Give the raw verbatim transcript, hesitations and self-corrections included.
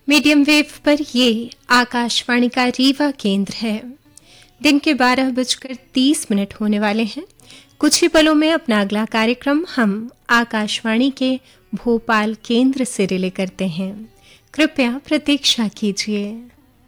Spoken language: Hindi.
मीडियम वेव पर ये आकाशवाणी का रीवा केंद्र है। दिन के बारह बजकर तीस मिनट होने वाले हैं। कुछ ही पलों में अपना अगला कार्यक्रम हम आकाशवाणी के भोपाल केंद्र से रिले करते हैं। कृपया प्रतीक्षा कीजिए।